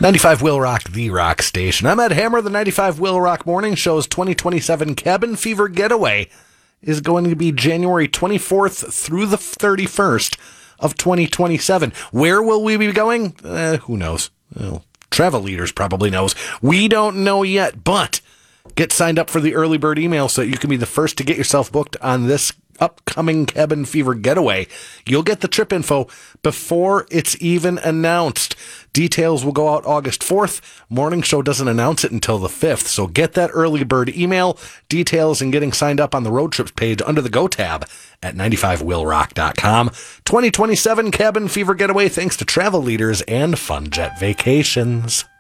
95 Will Rock, the rock station. I'm Ed Hammer. The 95 Will Rock Morning Show's 2027 Cabin Fever Getaway is going to be January 24th through the 31st of 2027. Where will we be going? Who knows? Well, Travel Leaders probably knows. We don't know yet, but get signed up for the early bird email so that you can be the first to get yourself booked on this upcoming Cabin Fever Getaway. You'll get the trip info before it's even announced. Details will go out August 4th. Morning Show doesn't announce it until the 5th, so get that early bird email. Details and getting signed up on the road trips page under the Go tab at 95willrock.com. 2027 Cabin Fever Getaway thanks to Travel Leaders and Fun Jet Vacations.